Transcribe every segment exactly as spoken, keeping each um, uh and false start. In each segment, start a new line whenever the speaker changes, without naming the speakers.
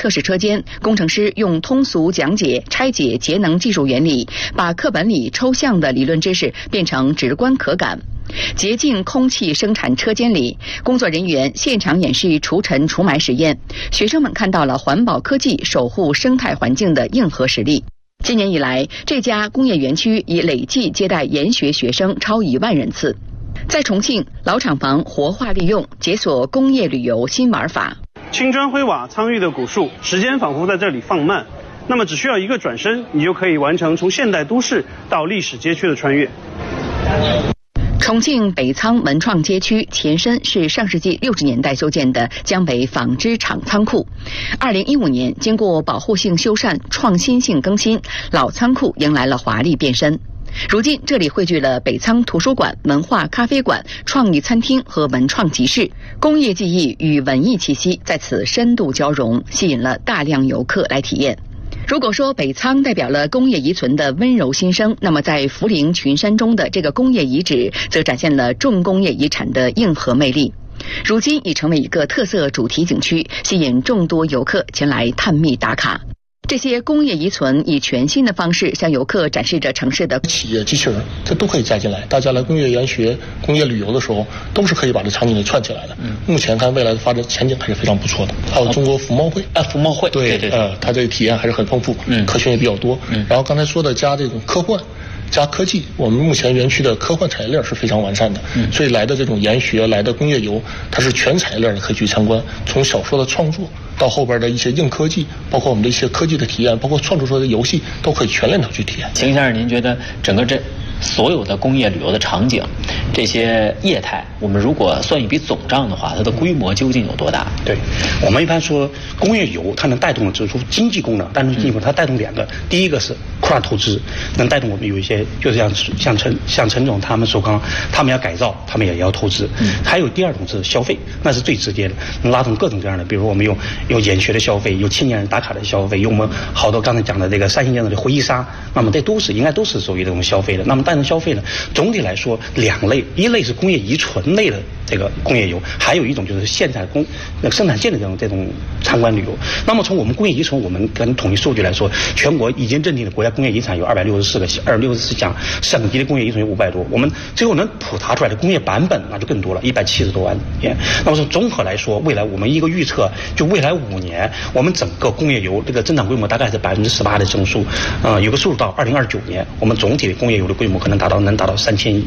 测试车间，工程师用通俗讲解拆解节能技术原理，把课本里抽象的理论知识变成直观可感。洁净空气生产车间里，工作人员现场演示除尘除霾实验，学生们看到了环保科技守护生态环境的硬核实力。今年以来，这家工业园区已累计接待研学学生超一万人次。在重庆，老厂房活化利用，解锁工业旅游新玩法。
青砖灰瓦苍郁的古树，时间仿佛在这里放慢。那么只需要一个转身，你就可以完成从现代都市到历史街区的穿越。
重庆北仓文创街区前身是上世纪六十年代修建的江北纺织厂仓库。二零一五年，经过保护性修缮、创新性更新，老仓库迎来了华丽变身。如今，这里汇聚了北仓图书馆、文化咖啡馆、创意餐厅和文创集市，工业技艺与文艺气息在此深度交融，吸引了大量游客来体验。如果说北仓代表了工业遗存的温柔新生，那么在涪陵群山中的这个工业遗址，则展现了重工业遗产的硬核魅力。如今已成为一个特色主题景区，吸引众多游客前来探秘打卡。这些工业遗存以全新的方式向游客展示着城市的
企业机器人，这都可以加进来。大家来工业园学、工业旅游的时候，都是可以把这场景给串起来的。嗯，目前看未来的发展前景还是非常不错的。还有中国服贸会，
啊，服贸会，
对对，呃，它这个体验还是很丰富，嗯，科学也比较多。嗯，然后刚才说的加这种科幻。加科技，我们目前园区的科幻产业链是非常完善的，嗯，所以来的这种研学、来的工业游，它是全产业链的可以去参观，从小说的创作到后边的一些硬科技，包括我们的一些科技的体验，包括创作出来的游戏，都可以全链条去体验。
邢先生，您觉得整个这所有的工业旅游的场景，这些业态，我们如果算一笔总账的话，它的规模究竟有多大？
对，我们一般说工业游，它能带动指出经济功能，带动经济功能，它带动两个，第一个是扩大投资，能带动我们有一些，就是像像陈像陈总他们说刚，他们要改造，他们也要投资。嗯，还有第二种是消费，那是最直接的，能拉动各种各样的，比如我们有有研学的消费，有青年人打卡的消费，有我们好多刚才讲的这个三星电子的回忆杀，那么这都是应该都是属于这种消费的。那么带动消费呢，总体来说两类，一类是工业遗存类的这个工业游，还有一种就是现在工那个生产线的这种这种参观旅游。那么从我们工业遗存，我们跟统计数据来说，全国已经认定的国家工业遗产有二百六十四个，二百六十四项，省级的工业遗存有五百多，我们最后能普查出来的工业版本那就更多了，一百七十多万件。那么从综合来说，未来我们一个预测，就未来五年，我们整个工业游这个增长规模大概是百分之十八的增速，呃，有个数到二零二九年，我们总体的工业游的规模可能达到能达到三千亿。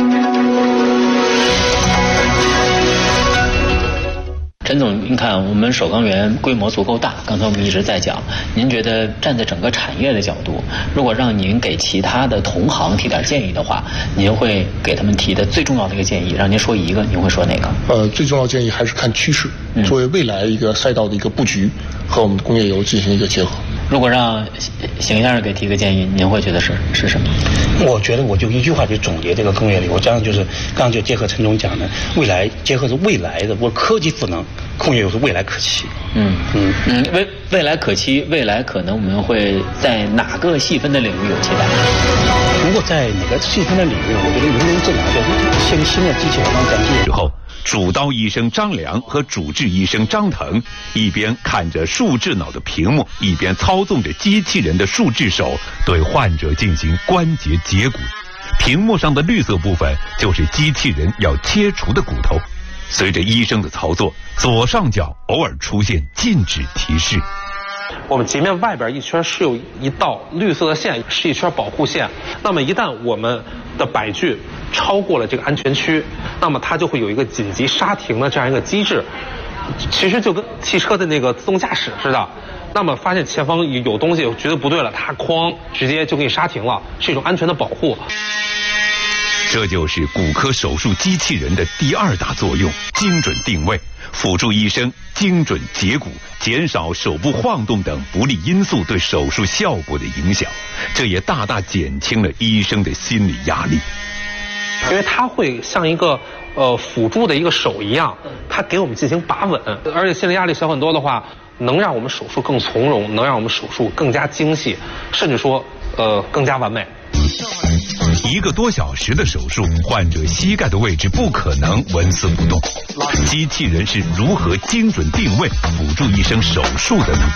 陈总，您看我们首钢园规模足够大，刚才我们一直在讲，您觉得站在整个产业的角度，如果让您给其他的同行提点建议的话，您会给他们提的最重要的一个建议，让您说一个，您会说哪个？
呃，最重要的建议还是看趋势，作为未来一个赛道的一个布局，和我们的工业游进行一个结合。
如果让邢先生给提个建议，您会觉得是是什么？
我觉得我就一句话就总结这个工业旅游，这样就是刚刚就结合陈总讲的，未来结合是未来的，我科技赋能，工业游是未来可期。
嗯嗯嗯，未未来可期，未来可能我们会在哪个细分的领域有期待？
如果在哪个细分的领域，我觉得人工智能就是现新的机器人咱记
之后。主刀医生张良和主治医生张腾一边看着数智脑的屏幕，一边操纵着机器人的数智手对患者进行关节截骨。屏幕上的绿色部分就是机器人要切除的骨头。随着医生的操作，左上角偶尔出现禁止提示。
我们截面外边一圈是有一道绿色的线，是一圈保护线。那么一旦我们的摆具超过了这个安全区，那么它就会有一个紧急刹停的这样一个机制。其实就跟汽车的那个自动驾驶似的。那么发现前方有东西觉得不对了，它哐直接就给你刹停了，是一种安全的保护。
这就是骨科手术机器人的第二大作用：精准定位，辅助医生精准截骨，减少手部晃动等不利因素对手术效果的影响。这也大大减轻了医生的心理压力，
因为它会像一个呃辅助的一个手一样，它给我们进行把稳，而且心理压力小很多的话，能让我们手术更从容，能让我们手术更加精细，甚至说呃更加完美。
一个多小时的手术，患者膝盖的位置不可能纹丝不动。机器人是如何精准定位辅助医生手术的呢？